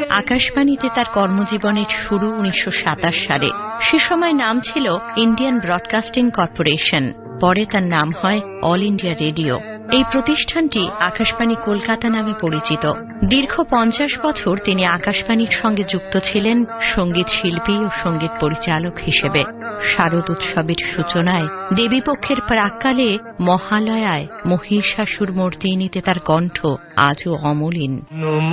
আকাশবাণীতে তার কর্মজীবনের শুরু 1927 সালে। সে সময় নাম ছিল ইন্ডিয়ান ব্রডকাস্টিং কর্পোরেশন। পরে তার নাম হয় অল ইন্ডিয়া রেডিও। এই প্রতিষ্ঠানটি আকাশবাণী কলকাতা নামে পরিচিত। দীর্ঘ 50 বছর তিনি আকাশবাণীর সঙ্গে যুক্ত ছিলেন সঙ্গীত শিল্পী ও সঙ্গীত পরিচালক হিসেবে। শারদ উৎসবের সূচনায় দেবীপক্ষের প্রাক্কালে মহালয়ায় মহিষাসুর মর্দিনীতে তার কণ্ঠ আজও অমলিন।